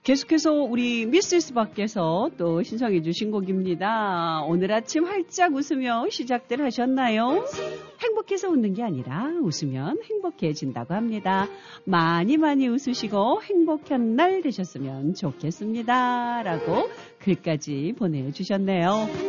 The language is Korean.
계속해서 우리 미스스 밖에서 또 신청해 주신 곡입니다. 오늘 아침 활짝 웃으며 시작들 하셨나요? 행복해서 웃는 게 아니라 웃으면 행복해진다고 합니다. 많이 많이 웃으시고 행복한 날 되셨으면 좋겠습니다. 라고 글까지 보내주셨네요.